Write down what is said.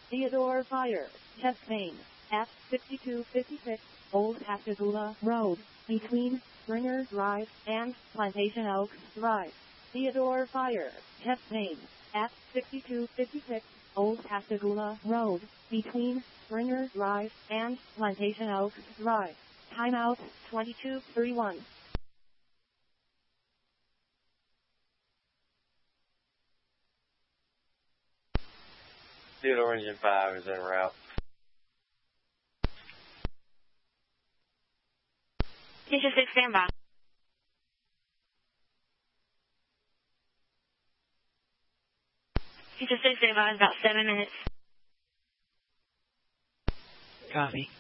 Theodore Fire. Test main. At 6256 Old Pascagoula Road, between Springer Drive and Plantation Oaks Drive. Theodore Fire. Test main. At 6256 Old Pascagoula Road, between Springer Drive and Plantation Oaks Drive. Timeout 22:31. Theodore Engine 5 is en route. Station 6, standby. Station 6, standby is about 7 minutes. Copy.